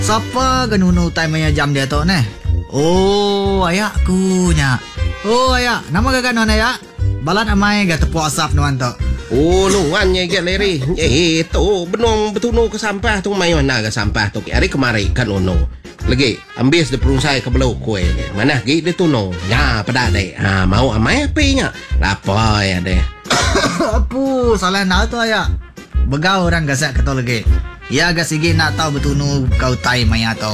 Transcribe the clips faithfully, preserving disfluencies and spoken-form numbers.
Siapa ganunu time maya jam dia tu ne? Oh, ayakku nya. Oh, ayak. Nama gagan non ayak? Balat amai ga tepuk asap nuan tu. Oh, nuan nya get leri. Eh, tu benong betunu ke sampah tu mai mana ke sampah tu. Hari kemari kan ono. Lagi ambil de perungsai ke belau kue. Mana gi de tuno. Nya pada dek. Ha, mau amai api nya. Lapa ya deh. Apu, salah nak tu ayak. Begau orang gasak kata lagi. Ya agak sigi nak tahu betunu kau tai maya tau.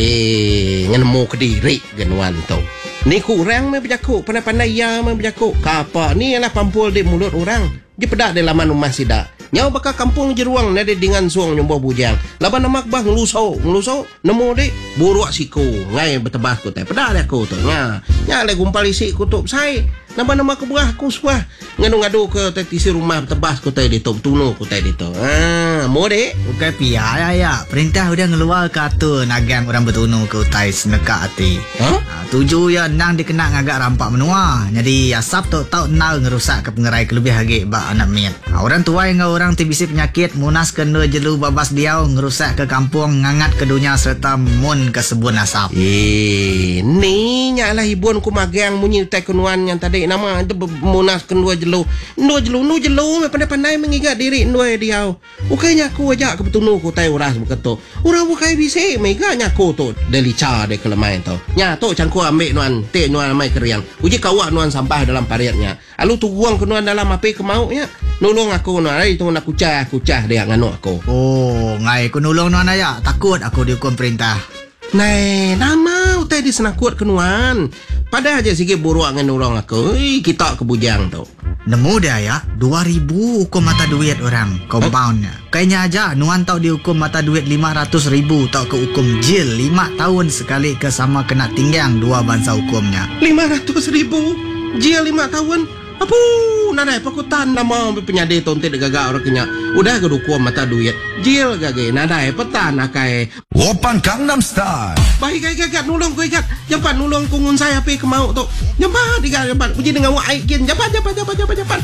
Eh, ngenemu ke diri genuan tu. Ni kurang me berjaku, pandai-pandai ya me berjaku. Kapa ni ialah pampul di mulut orang. Dia pedak di laman rumah sidak. Nyau bakal kampung jeruang nade dengan suang nyombo bujang. Laban namak bah ngeluso, ngeluso nemu di buruak siku. Ngai betebas ku teh. Pedak dia ku tu. Nya, nya le gumpal isi kutub sai. Nama nama ke buah ku suah. Ngadu-ngadu ke tisi rumah betebas ku teh di tu, tunu ku teh di tu. Ah, mau dek. Bukan pia ya ya. Perintah udah ngeluar kata nagang orang betunu ke utai seneka hati. Huh? Ha, tuju ya nang dikena ngagak rampak menua. Jadi asap tu tau nal ngerusak ke pengerai kelebih hagi bak anak miat. Ha, orang tua yang orang tibisi penyakit munas kena jelu babas diau ngerusak ke kampung ngangat ke dunia serta mun ke sebun asap. Eh, ni nyalah ibuan ku magang munyi utai kenuan yang tadi nama itu munas kendua jelu. Ndua jelu, nu jelu me pandai-pandai mengigat diri ndua diau. Ukainya aku ajak ke betunu ku tai uras beketo. Ura bukai bisi meganya ku tu delica de kelemai tu. Nya tu cangku ambil nuan, te nuan mai keriang. Uji kawak nuan sampah dalam pariatnya. Alu tu buang ke nuan dalam api ke mau nya. Nolong aku nuan, ai tu nak kucah, kucah dia nganu aku. Oh, ngai ku nulung nuan ayak. Takut aku dihukum perintah. Nai, nama utai di senakut kenuan. Pada aja sikit buruak dengan orang aku. Ih, kita ke bujang tu. Nemu dia ya, dua ribu hukum mata duit orang, compoundnya. Kayaknya aja, nuan tau dihukum mata duit lima ratus ribu, tau ke hukum jil lima tahun sekali ke sama kena tinggang dua bangsa hukumnya. lima ratus ribu? Jil lima tahun? Apa? Nadai pakutan nama penyade tonte de gagak orang kenya. Udah ke hukum mata duit. Jil gage, nadai petan akai. Open Gangnam Style. Baik gage gagak nulung ku ikat. Jampan nulung kungun saya api ke mau tu. Jampan diga jampan. Uji dengan wak aikin. Jampan jampan jampan jampan jampan.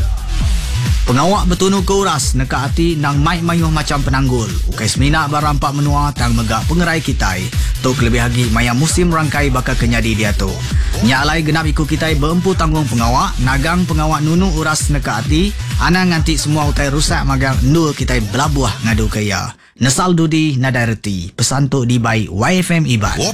Pengawak betunu ke uras neka hati nang mai mayuh macam penanggul. Ukai semina barampak menua tang megak pengerai kitai. Tok lebih lagi maya musim rangkai bakal kenyadi dia tu. Nyalai genap ikut kitai berempu tanggung pengawak. Nagang pengawak nunu uras neka hati. Ana nganti semua utai rusak magang nul kitai belabuah ngadu kaya. Nesal dudi nadai reti. Pesan tu di by Y F M Iban.